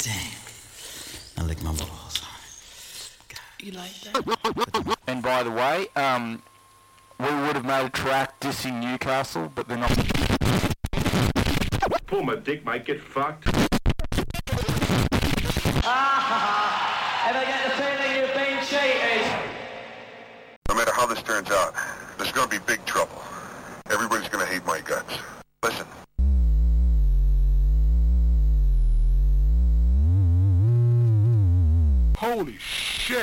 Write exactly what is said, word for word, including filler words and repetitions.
Damn. I lick my balls. God. You like that? And by the way, um, we would have made a track dissing Newcastle, but they're not. Pull my dick, mate. Get fucked. Ah, ever get the feeling you've been cheated? No matter how this turns out, there's going to be big trouble.